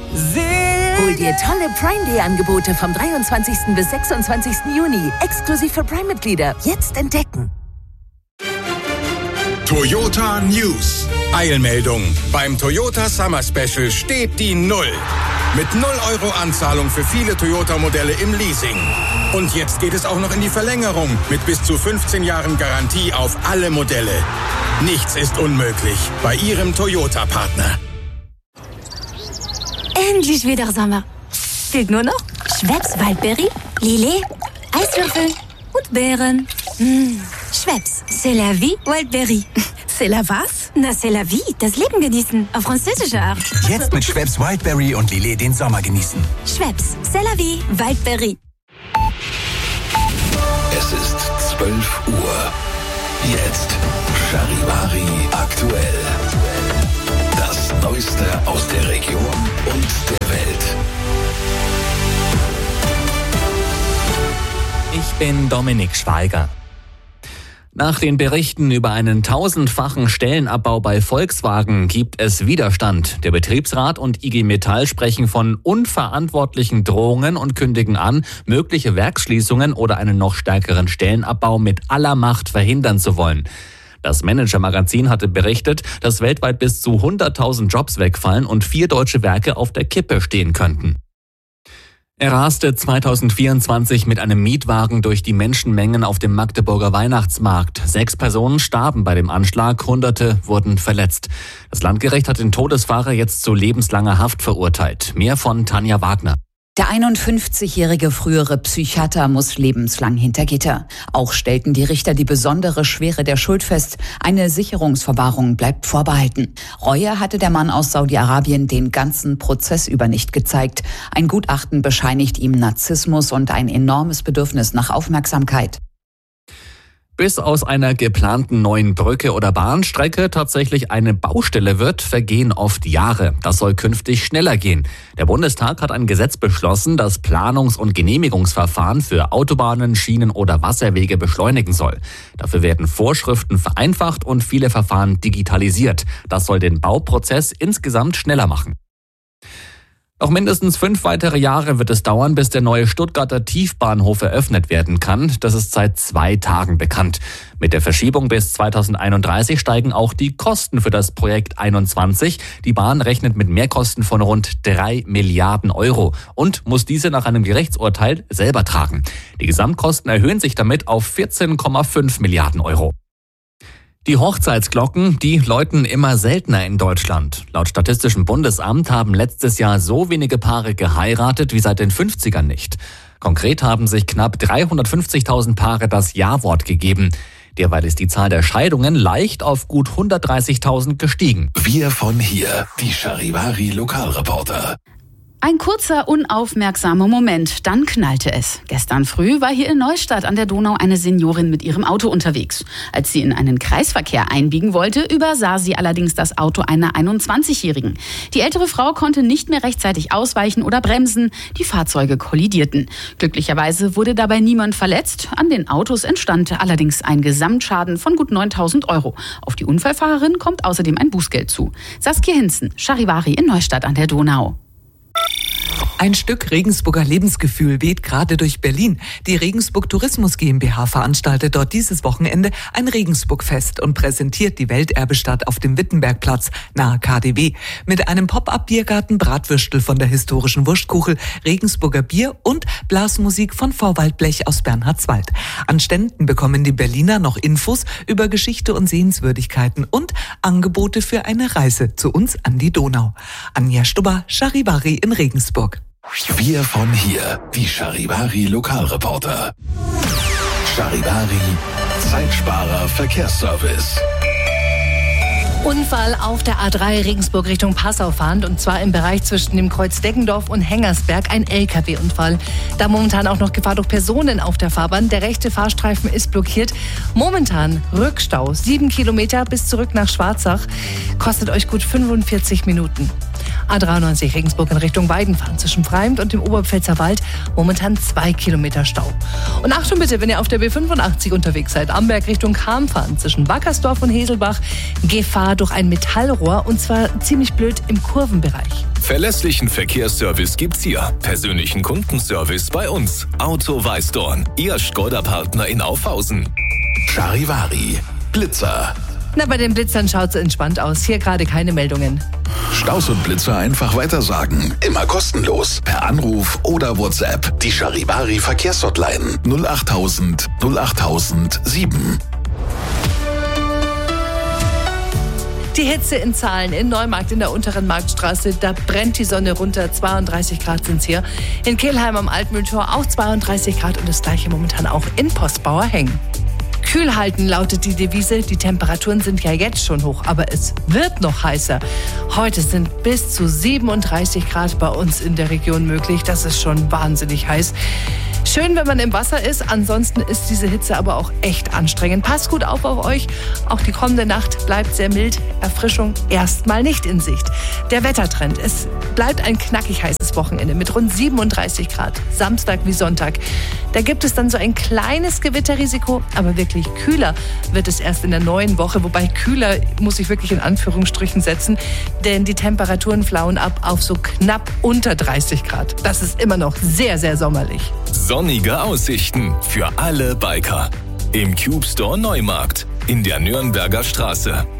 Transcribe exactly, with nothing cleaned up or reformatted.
Hol dir tolle Prime-Day-Angebote vom dreiundzwanzigsten bis sechsundzwanzigsten Juni. Exklusiv für Prime-Mitglieder. Jetzt entdecken. Toyota News. Eilmeldung. Beim Toyota Summer Special steht die Null. Mit null Euro Anzahlung für viele Toyota-Modelle im Leasing. Und jetzt geht es auch noch in die Verlängerung mit bis zu fünfzehn Jahren Garantie auf alle Modelle. Nichts ist unmöglich bei Ihrem Toyota-Partner. Endlich wieder Sommer. Fehlt nur noch Schweppes Waldberry, Lillet, Eiswürfel und Beeren. Mmh. Schweppes, c'est la vie, Wildberry. C'est la was? Na, c'est la vie, das Leben genießen, auf französische Art. Jetzt mit Schweppes Wildberry und Lillet den Sommer genießen. Schweppes, c'est la vie, Wildberry. Es ist zwölf Uhr. Jetzt Charivari aktuell. Das Neueste aus der Region und der Welt. Ich bin Dominik Schweiger. Nach den Berichten über einen tausendfachen Stellenabbau bei Volkswagen gibt es Widerstand. Der Betriebsrat und I G Metall sprechen von unverantwortlichen Drohungen und kündigen an, mögliche Werksschließungen oder einen noch stärkeren Stellenabbau mit aller Macht verhindern zu wollen. Das Manager-Magazin hatte berichtet, dass weltweit bis zu hunderttausend Jobs wegfallen und vier deutsche Werke auf der Kippe stehen könnten. Er raste zweitausendvierundzwanzig mit einem Mietwagen durch die Menschenmengen auf dem Magdeburger Weihnachtsmarkt. Sechs Personen starben bei dem Anschlag, Hunderte wurden verletzt. Das Landgericht hat den Todesfahrer jetzt zu lebenslanger Haft verurteilt. Mehr von Tanja Wagner. Der einundfünfzigjährige frühere Psychiater muss lebenslang hinter Gitter. Auch stellten die Richter die besondere Schwere der Schuld fest. Eine Sicherungsverwahrung bleibt vorbehalten. Reue hatte der Mann aus Saudi-Arabien den ganzen Prozess über nicht gezeigt. Ein Gutachten bescheinigt ihm Narzissmus und ein enormes Bedürfnis nach Aufmerksamkeit. Bis aus einer geplanten neuen Brücke oder Bahnstrecke tatsächlich eine Baustelle wird, vergehen oft Jahre. Das soll künftig schneller gehen. Der Bundestag hat ein Gesetz beschlossen, das Planungs- und Genehmigungsverfahren für Autobahnen, Schienen oder Wasserwege beschleunigen soll. Dafür werden Vorschriften vereinfacht und viele Verfahren digitalisiert. Das soll den Bauprozess insgesamt schneller machen. Noch mindestens fünf weitere Jahre wird es dauern, bis der neue Stuttgarter Tiefbahnhof eröffnet werden kann. Das ist seit zwei Tagen bekannt. Mit der Verschiebung bis zweitausendeinunddreißig steigen auch die Kosten für das Projekt einundzwanzig. Die Bahn rechnet mit Mehrkosten von rund drei Milliarden Euro und muss diese nach einem Gerichtsurteil selber tragen. Die Gesamtkosten erhöhen sich damit auf vierzehn Komma fünf Milliarden Euro. Die Hochzeitsglocken, die läuten immer seltener in Deutschland. Laut Statistischem Bundesamt haben letztes Jahr so wenige Paare geheiratet wie seit den fünfzigern nicht. Konkret haben sich knapp dreihundertfünfzigtausend Paare das Ja-Wort gegeben. Derweil ist die Zahl der Scheidungen leicht auf gut hundertdreißigtausend gestiegen. Wir von hier, die Charivari Lokalreporter. Ein kurzer, unaufmerksamer Moment, dann knallte es. Gestern früh war hier in Neustadt an der Donau eine Seniorin mit ihrem Auto unterwegs. Als sie in einen Kreisverkehr einbiegen wollte, übersah sie allerdings das Auto einer einundzwanzigjährigen. Die ältere Frau konnte nicht mehr rechtzeitig ausweichen oder bremsen. Die Fahrzeuge kollidierten. Glücklicherweise wurde dabei niemand verletzt. An den Autos entstand allerdings ein Gesamtschaden von gut neuntausend Euro. Auf die Unfallfahrerin kommt außerdem ein Bußgeld zu. Saskia Hinzen, Charivari in Neustadt an der Donau. Ein Stück Regensburger Lebensgefühl weht gerade durch Berlin. Die Regensburg Tourismus GmbH veranstaltet dort dieses Wochenende ein Regensburg-Fest und präsentiert die Welterbestadt auf dem Wittenbergplatz nahe K D W mit einem Pop-up-Biergarten, Bratwürstel von der historischen Wurstkuchel, Regensburger Bier und Blasmusik von Vorwaldblech aus Bernhardswald. An Ständen bekommen die Berliner noch Infos über Geschichte und Sehenswürdigkeiten und Angebote für eine Reise zu uns an die Donau. Anja Stubber, Charivari in Regensburg. Wir von hier, die Charivari Lokalreporter. Charivari, Zeitsparer Verkehrsservice. Unfall auf der A drei Regensburg Richtung Passau fahrend, und zwar im Bereich zwischen dem Kreuz Deggendorf und Hengersberg, ein L K W-Unfall. Da momentan auch noch Gefahr durch Personen auf der Fahrbahn. Der rechte Fahrstreifen ist blockiert. Momentan Rückstau, sieben Kilometer bis zurück nach Schwarzach. Kostet euch gut fünfundvierzig Minuten. A dreiundneunzig Regensburg in Richtung Weidenfahren zwischen Freimd und dem Oberpfälzer Wald momentan zwei Kilometer Stau. Und Achtung bitte, wenn ihr auf der B fünfundachtzig unterwegs seid, Amberg Richtung Cham fahren zwischen Wackersdorf und Heselbach, Gefahr durch ein Metallrohr und zwar ziemlich blöd im Kurvenbereich. Verlässlichen Verkehrsservice gibt's hier. Persönlichen Kundenservice bei uns. Auto Weißdorn, Ihr Škoda-Partner in Aufhausen. Charivari, Blitzer. Na, bei den Blitzern schaut's entspannt aus. Hier gerade keine Meldungen. Staus und Blitzer einfach weitersagen. Immer kostenlos. Per Anruf oder WhatsApp. Die Charivari Verkehrshotline null achttausend null achttausend sieben. Die Hitze in Zahlen in Neumarkt in der unteren Marktstraße, da brennt die Sonne runter, zweiunddreißig Grad sind's hier. In Kelheim am Altmühltor auch zweiunddreißig Grad und das gleiche momentan auch in Postbauer Hengen. Kühl halten lautet die Devise, die Temperaturen sind ja jetzt schon hoch, aber es wird noch heißer. Heute sind bis zu siebenunddreißig Grad bei uns in der Region möglich, das ist schon wahnsinnig heiß. Schön, wenn man im Wasser ist, ansonsten ist diese Hitze aber auch echt anstrengend. Passt gut auf auf euch, auch die kommende Nacht bleibt sehr mild, Erfrischung erstmal nicht in Sicht. Der Wettertrend, es bleibt ein knackig heißes Wochenende mit rund siebenunddreißig Grad, Samstag wie Sonntag. Da gibt es dann so ein kleines Gewitterrisiko, aber wirklich kühler wird es erst in der neuen Woche, wobei kühler muss ich wirklich in Anführungsstrichen setzen, denn die Temperaturen flauen ab auf so knapp unter dreißig Grad. Das ist immer noch sehr, sehr sommerlich. Sonnige Aussichten für alle Biker. Im Cube Store Neumarkt in der Nürnberger Straße.